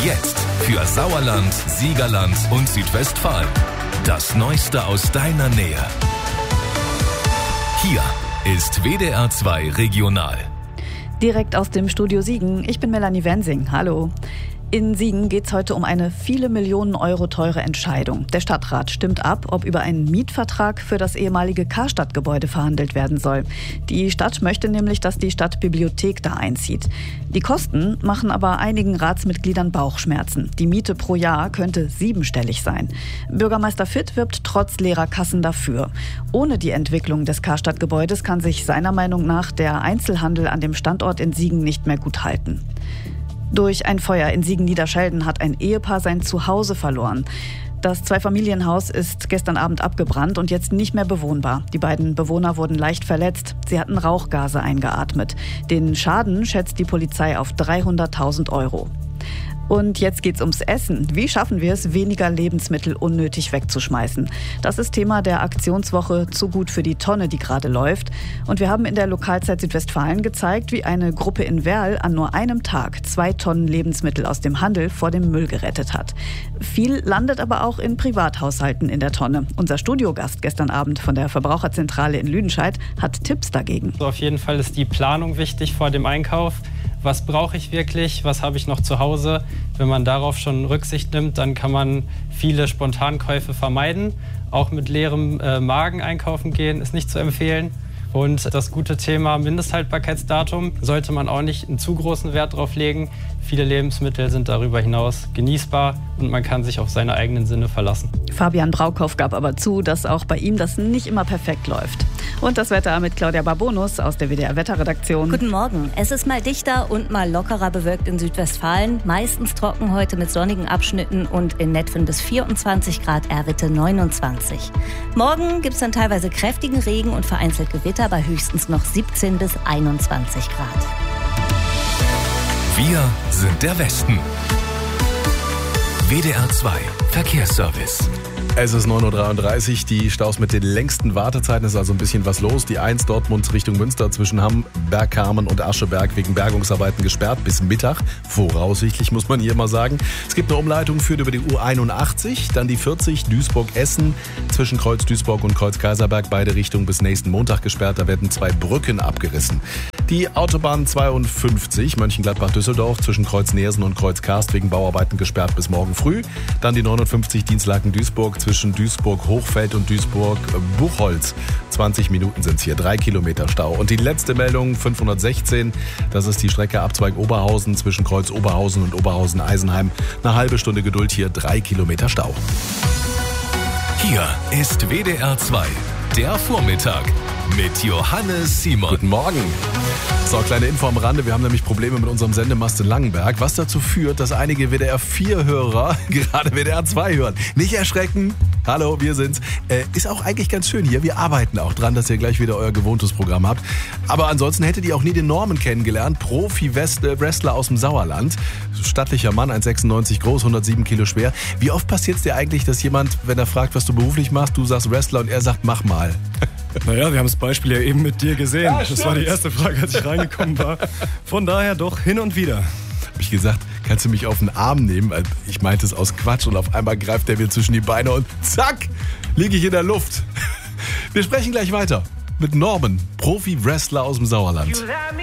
Jetzt für Sauerland, Siegerland und Südwestfalen. Das Neueste aus deiner Nähe. Hier ist WDR 2 Regional. Direkt aus dem Studio Siegen. Ich bin Melanie Wensing. Hallo. In Siegen geht es heute um eine viele Millionen Euro teure Entscheidung. Der Stadtrat stimmt ab, ob über einen Mietvertrag für das ehemalige Karstadt-Gebäude verhandelt werden soll. Die Stadt möchte nämlich, dass die Stadtbibliothek da einzieht. Die Kosten machen aber einigen Ratsmitgliedern Bauchschmerzen. Die Miete pro Jahr könnte 7-stellig sein. Bürgermeister Fitt wirbt trotz leerer Kassen dafür. Ohne die Entwicklung des Karstadt-Gebäudes kann sich seiner Meinung nach der Einzelhandel an dem Standort in Siegen nicht mehr gut halten. Durch ein Feuer in Siegen-Niederschelden hat ein Ehepaar sein Zuhause verloren. Das Zweifamilienhaus ist gestern Abend abgebrannt und jetzt nicht mehr bewohnbar. Die beiden Bewohner wurden leicht verletzt. Sie hatten Rauchgase eingeatmet. Den Schaden schätzt die Polizei auf 300.000 Euro. Und jetzt geht's ums Essen. Wie schaffen wir es, weniger Lebensmittel unnötig wegzuschmeißen? Das ist Thema der Aktionswoche Zu gut für die Tonne, die gerade läuft. Und wir haben in der Lokalzeit Südwestfalen gezeigt, wie eine Gruppe in Werl an nur einem Tag 2 Tonnen Lebensmittel aus dem Handel vor dem Müll gerettet hat. Viel landet aber auch in Privathaushalten in der Tonne. Unser Studiogast gestern Abend von der Verbraucherzentrale in Lüdenscheid hat Tipps dagegen. Auf jeden Fall ist die Planung wichtig vor dem Einkauf. Was brauche ich wirklich? Was habe ich noch zu Hause? Wenn man darauf schon Rücksicht nimmt, dann kann man viele Spontankäufe vermeiden. Auch mit leerem Magen einkaufen gehen ist nicht zu empfehlen. Und das gute Thema Mindesthaltbarkeitsdatum sollte man auch nicht einen zu großen Wert drauf legen. Viele Lebensmittel sind darüber hinaus genießbar und man kann sich auf seine eigenen Sinne verlassen. Fabian Braukauf gab aber zu, dass auch bei ihm das nicht immer perfekt läuft. Und das Wetter mit Claudia Barbonus aus der WDR-Wetterredaktion. Guten Morgen. Es ist mal dichter und mal lockerer bewölkt in Südwestfalen. Meistens trocken heute mit sonnigen Abschnitten und in Netwen bis 24 Grad, Erwitte 29. Morgen gibt es dann teilweise kräftigen Regen und vereinzelt Gewitter bei höchstens noch 17 bis 21 Grad. Wir sind der Westen. WDR 2 Verkehrsservice. Es ist 9.33 Uhr, die Staus mit den längsten Wartezeiten, ist also ein bisschen was los. Die 1 Dortmund Richtung Münster zwischen Hamm, Bergkamen und Ascheberg wegen Bergungsarbeiten gesperrt bis Mittag. Voraussichtlich muss man hier mal sagen. Es gibt eine Umleitung, führt über die U81, dann die 40 Duisburg-Essen zwischen Kreuz Duisburg und Kreuz Kaiserberg, beide Richtungen bis nächsten Montag gesperrt. Da werden 2 Brücken abgerissen. Die Autobahn 52 Mönchengladbach-Düsseldorf zwischen Kreuz Neersen und Kreuz Karst wegen Bauarbeiten gesperrt bis morgen früh. Dann die 59 Dienstlaken-Duisburg zwischen Duisburg-Hochfeld und Duisburg-Buchholz. 20 Minuten sind es hier, 3 Kilometer Stau. Und die letzte Meldung, 516, das ist die Strecke Abzweig Oberhausen zwischen Kreuz Oberhausen und Oberhausen-Eisenheim. Eine halbe Stunde Geduld hier, 3 Kilometer Stau. Hier ist WDR 2, der Vormittag mit Johannes Simon. Guten Morgen. So, kleine Info am Rande. Wir haben nämlich Probleme mit unserem Sendemast in Langenberg, was dazu führt, dass einige WDR 4-Hörer gerade WDR 2 hören. Nicht erschrecken. Hallo, wir sind's. Ist auch eigentlich ganz schön hier. Wir arbeiten auch dran, dass ihr gleich wieder euer gewohntes Programm habt. Aber ansonsten hättet ihr auch nie den Norman kennengelernt. Profi-Wrestler aus dem Sauerland. Stattlicher Mann, 1,96 groß, 107 Kilo schwer. Wie oft passiert es dir eigentlich, dass jemand, wenn er fragt, was du beruflich machst, du sagst Wrestler und er sagt, mach mal? Naja, wir haben das Beispiel ja eben mit dir gesehen. Ja, das war die erste Frage, als ich reingekommen war. Von daher doch hin und wieder. Hab ich gesagt, kannst du mich auf den Arm nehmen? Ich meinte es aus Quatsch und auf einmal greift er mir zwischen die Beine und zack, liege ich in der Luft. Wir sprechen gleich weiter mit Norman, Profi-Wrestler aus dem Sauerland.